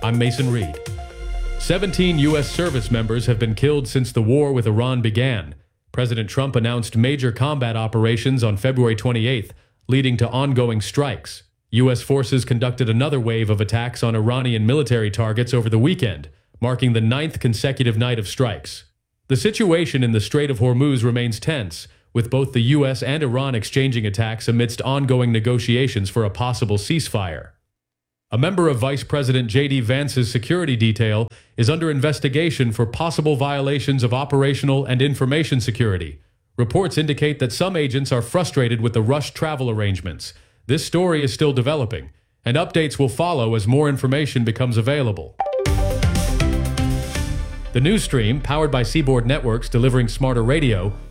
I'm Mason Reed. 17 U.S. service members have been killed since the war with Iran began. President Trump announced major combat operations on February 28th, leading to ongoing strikes. U.S. forces conducted another wave of attacks on Iranian military targets over the weekend, marking the 9th consecutive night of strikes. The situation in the Strait of Hormuz remains tense, with both the U.S. and Iran exchanging attacks amidst ongoing negotiations for a possible ceasefire. A member of Vice President J.D. Vance's security detail is under investigation for possible violations of operational and information security. Reports indicate that some agents are frustrated with the rushed travel arrangements. This story is still developing, and updates will follow as more information becomes available. The news stream, powered by Seaboard Networks delivering smarter radio,